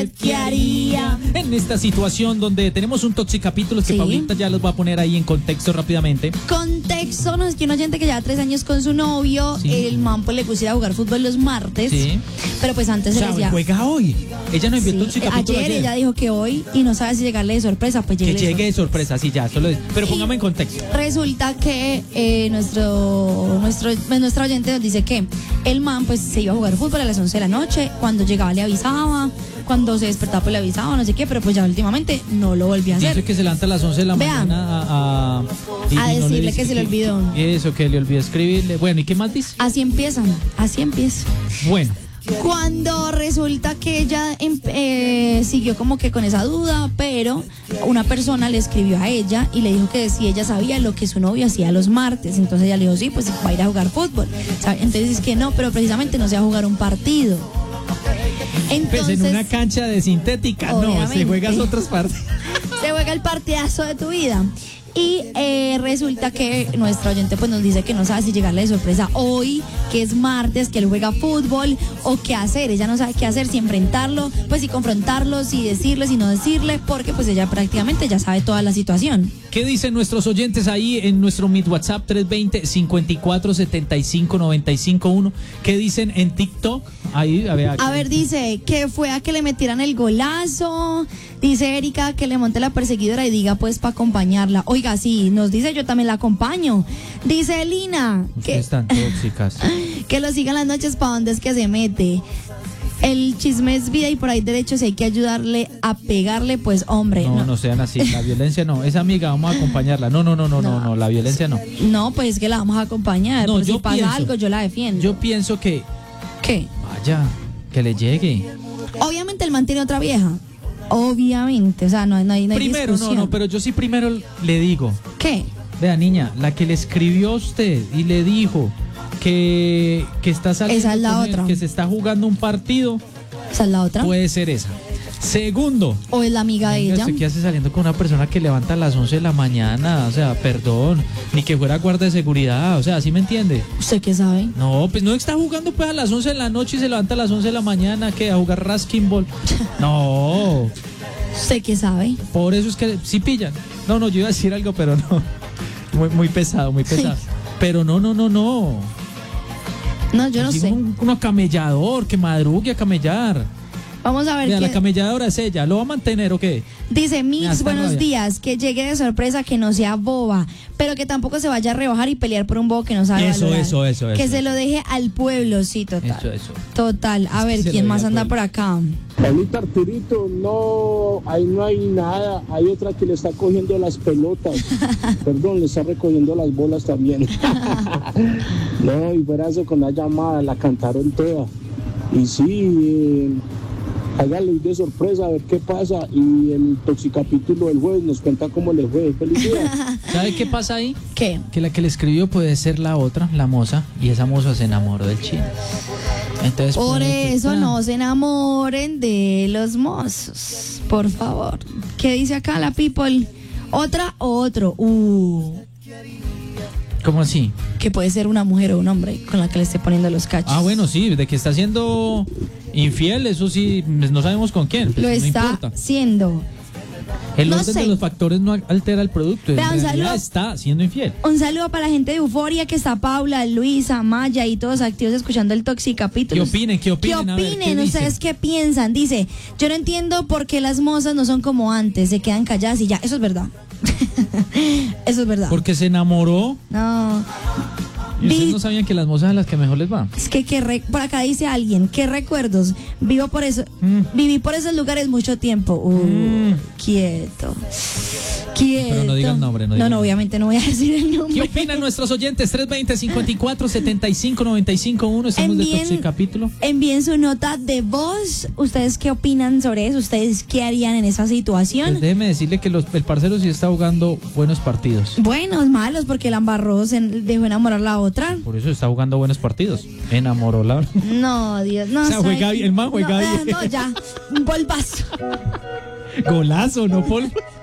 ¿Qué haría? En esta situación donde tenemos un toxicapítulo que Paulita ya los va a poner ahí en contexto rápidamente. Contexto, no es que un oyente que lleva 3 años con su novio, el man pues le pusiera a jugar fútbol los martes. Sí. Pero pues antes se decía. Juega hoy. Ella no envió el toxicapítulo ayer. Ella dijo que hoy y no sabe si llegarle de sorpresa, pues que llegue de sorpresa, sí, ya, solo es. Pero póngame en contexto. Resulta que nuestra oyente nos dice que el man pues se iba a jugar fútbol a las 11 de la noche, cuando llegaba le avisaba, cuando se despertaba pues le avisaba, no sé qué, pero pues ya últimamente no lo volvió a hacer. Dice que se levanta a las 11 de la mañana a decirle que se le olvidó. Eso, que le olvidó escribirle. Bueno, ¿y qué más dice? Así empieza. Bueno. Cuando resulta que ella siguió como que con esa duda, pero una persona le escribió a ella y le dijo que si ella sabía lo que su novio hacía los martes, entonces ella le dijo sí, pues va a ir a jugar fútbol, ¿sabe? Entonces es que no, pero precisamente no se va a jugar un partido. Entonces, pues en una cancha de sintética, no, se juegas otras partes. Se juega el partidazo de tu vida. Y resulta que nuestro oyente pues nos dice que no sabe si llegarle de sorpresa hoy, que es martes, que él juega fútbol, o qué hacer. Ella no sabe qué hacer, si enfrentarlo, pues si confrontarlo, si decirle, si no decirle, porque pues ella prácticamente ya sabe toda la situación. ¿Qué dicen nuestros oyentes ahí en nuestro Meet WhatsApp 320-5475-951? ¿Qué dicen en TikTok? Ahí, a ver, dice que fue a que le metieran el golazo. Dice Erika que le monte la perseguidora y diga pues para acompañarla. Oiga, sí, nos dice yo también la acompaño. Dice Lina que están tóxicas. Que lo sigan las noches para donde es que se mete. El chisme es vida y por ahí derecho, si hay que ayudarle a pegarle, pues hombre. No sean así, la violencia no. Esa amiga, vamos a acompañarla. No, la violencia no. No, pues es que la vamos a acompañar. No, si pasa algo, yo la defiendo. Yo pienso que... ¿Qué? Vaya, que le llegue. Obviamente él mantiene otra vieja. Obviamente, o sea, no hay primero, discusión. pero yo sí primero le digo. ¿Qué? Vea, niña, la que le escribió a usted y le dijo que está saliendo, esa es la otra. Que se está jugando un partido. ¿Esa es la otra? Puede ser esa. Segundo. ¿O es la amiga de ella? ¿Qué hace saliendo con una persona que levanta a las 11 de la mañana? O sea, perdón, ni que fuera guardia de seguridad, o sea, ¿sí me entiende? ¿Usted qué sabe? No, pues no está jugando pues a las 11 de la noche y se levanta a las 11 de la mañana, ¿qué? A jugar Raskin Ball. No. ¿Usted qué sabe? Por eso es que sí pillan. No, yo iba a decir algo, pero no. Muy pesado. Pero no. No, yo no sé. Uno camellador, que madrugue a camellar. Vamos a ver. Mira, la camelladora es ella. ¿Lo va a mantener o qué? Dice Mix, buenos días. Que llegue de sorpresa, que no sea boba, pero que tampoco se vaya a rebajar y pelear por un bobo que no sabe valorar. Eso. Que se lo deje al pueblo, sí, total. Eso. Total. A ver, ¿quién más anda por acá? Paulita, Arturito, no, ahí no hay nada. Hay otra que le está cogiendo las pelotas. Perdón, le está recogiendo las bolas también. No, y fuera eso con la llamada, la cantaron toda. Y sí, hágale de sorpresa a ver qué pasa. Y el toxicapítulo del jueves nos cuenta cómo le fue. Feliz día. ¿Sabe qué pasa ahí? ¿Qué? Que la que le escribió puede ser la otra, la moza, y esa moza se enamoró del chino. Entonces, por eso no se enamoren de los mozos, por favor. ¿Qué dice acá la people? ¿Otra o otro? ¿Cómo así? Que puede ser una mujer o un hombre con la que le esté poniendo los cachos. Bueno, sí, de que está siendo infiel, eso sí, no sabemos con quién. Lo está siendo. El orden de los factores no altera el producto. Vea, en realidad está siendo infiel. Un saludo para la gente de Euforia, que está Paula, Luisa, Maya y todos activos escuchando el Toxicapítulo. ¿Qué opinen? ¿Qué opinen? ¿Ustedes qué piensan? Dice, yo no entiendo por qué las mozas no son como antes, se quedan calladas y ya. Eso es verdad. Eso es verdad. Porque se enamoró. No. ¿Y ustedes no sabían que las mozas son las que mejor les va? Es que por acá dice alguien, ¿qué recuerdos? Viví por esos lugares mucho tiempo. Quieto. Pero no diga el nombre. No, obviamente no voy a decir el nombre. ¿Qué opinan nuestros oyentes? 320-54-75-951. Estamos de Toxicapítulo. Envíen su nota de voz. ¿Ustedes qué opinan sobre eso? ¿Ustedes qué harían en esa situación? Pues déjeme decirle que el parcero sí está jugando buenos partidos. Buenos, malos, porque el embarró, se dejó enamorar la otra. Por eso está jugando buenos partidos. Enamoró la... No, Dios, no. O sea, juega bien, el man juega bien. No, ya, un polvazo. Golazo, no polvo.